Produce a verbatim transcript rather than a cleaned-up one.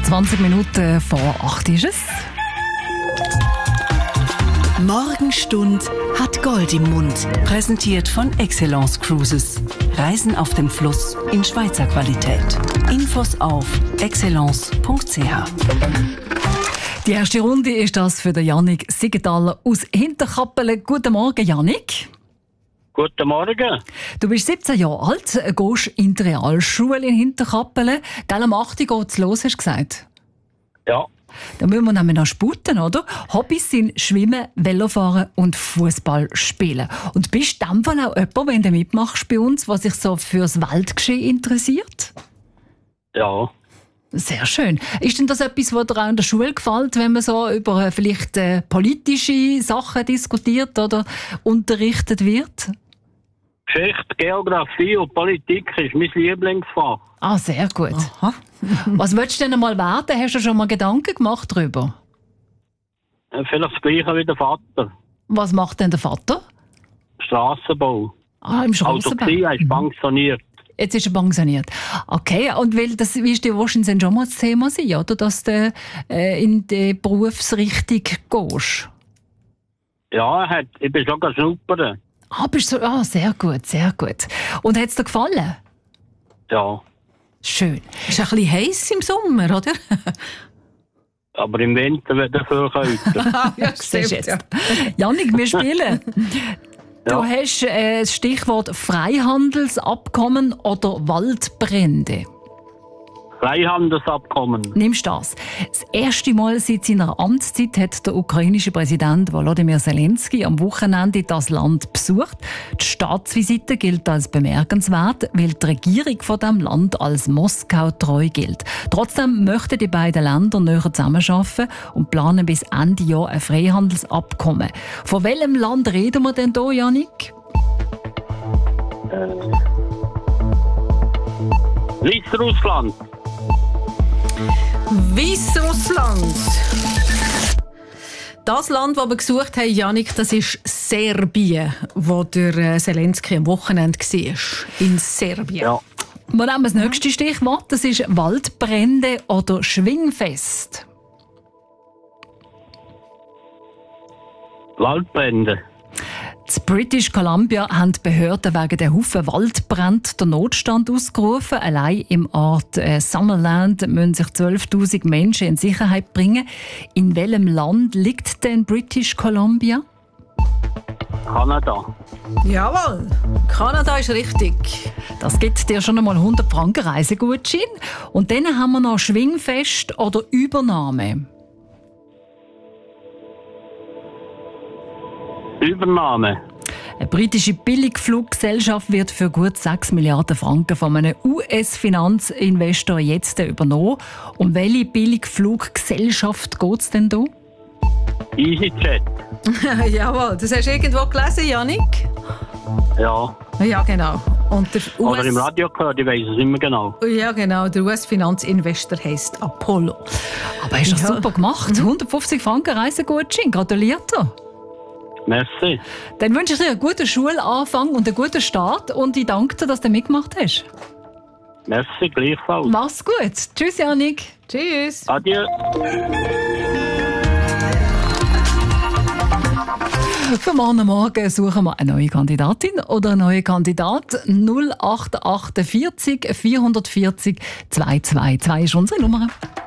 zwanzig Minuten vor acht ist es. Morgenstund hat Gold im Mund. Präsentiert von Excellence Cruises. Reisen auf dem Fluss in Schweizer Qualität. Infos auf excellence punkt c h. Die erste Runde ist das für den Jannik Siegenthaler aus Hinterkappelen. Guten Morgen, Jannik. Guten Morgen. Du bist siebzehn Jahre alt, gehst in die Realschule in Hinterkappelen. Gell, am acht Uhr geht's los, hast du gesagt? Ja. Da müssen wir nämlich noch sputen, oder? Hobbys sind Schwimmen, Velofahren und Fußball spielen. Und bist du in dem Fall auch jemand, wenn du mitmachst bei uns, was sich so fürs Weltgeschehen interessiert? Ja. Sehr schön. Ist denn das etwas, was dir auch in der Schule gefällt, wenn man so über äh, vielleicht äh, politische Sachen diskutiert oder unterrichtet wird? Geschichte, Geografie und Politik ist mein Lieblingsfach. Ah, sehr gut. Aha. Was willst du denn einmal werden? Hast du schon mal Gedanken gemacht darüber? Vielleicht das Gleiche wie der Vater. Was macht denn der Vater? Strassenbau. Ah, im Strassenbau. Also, er ist pensioniert. Jetzt ist er pensioniert. Okay, und weil das wirst du wahrscheinlich schon mal das Thema sein, oder? Dass du äh, in die Berufsrichtung gehst. Ja, er hat, ich bin schon schnuppern. Ah, bist du, ah, sehr gut, sehr gut. Und hat es dir gefallen? Ja. Schön. Ist ein bisschen heiß im Sommer, oder? Aber im Winter wird er viel kälter. Ja, Siehst jetzt. Ja. Jannik, wir spielen. Du Ja. hast äh, das Stichwort Freihandelsabkommen oder Waldbrände. Freihandelsabkommen. Nimmst du das? Das erste Mal seit seiner Amtszeit hat der ukrainische Präsident Volodymyr Zelensky am Wochenende das Land besucht. Die Staatsvisite gilt als bemerkenswert, weil die Regierung von dem Land als Moskau treu gilt. Trotzdem möchten die beiden Länder näher zusammenarbeiten und planen bis Ende Jahr ein Freihandelsabkommen. Von welchem Land reden wir denn hier, Jannik? Äh. Weißrussland. Weißrussland. Das Land, das wir gesucht haben, Jannik, das ist Serbien, wo der Zelensky am Wochenende war. In Serbien. Ja. Wir nehmen das nächste Stichwort. Das ist Waldbrände oder Schwingfest. Waldbrände. In British Columbia haben die Behörden wegen der Haufen Waldbrände den Notstand ausgerufen. Allein im Ort äh, Summerland müssen sich zwölftausend Menschen in Sicherheit bringen. In welchem Land liegt denn British Columbia? Kanada. Jawohl, Kanada ist richtig. Das gibt dir schon einmal hundert Franken Reisegutschein. Und dann haben wir noch Schwingfest oder Übernahme. Übernahme. Eine britische Billigfluggesellschaft wird für gut sechs Milliarden Franken von einem U S-Finanzinvestor jetzt übernommen. Um welche Billigfluggesellschaft geht es denn da? EasyJet. Jawohl, das hast du irgendwo gelesen, Jannik? Ja. Ja, genau. Und der U S Oder im Radio gehört, ich weiss es immer genau. Ja, genau. Der U S-Finanzinvestor heisst Apollo. Aber hast du Ja. super gemacht. hundertfünfzig Franken Reisegutschein. Gratuliert dir. Merci. Dann wünsche ich dir einen guten Schulanfang und einen guten Start und ich danke dir, dass du mitgemacht hast. Merci, gleichfalls. Mach's gut. Tschüss, Jannik. Tschüss. Adieu. Für morgen Morgen suchen wir eine neue Kandidatin oder einen neuen Kandidat. null acht acht vier vier vierzig zwei zwei zwei ist unsere Nummer.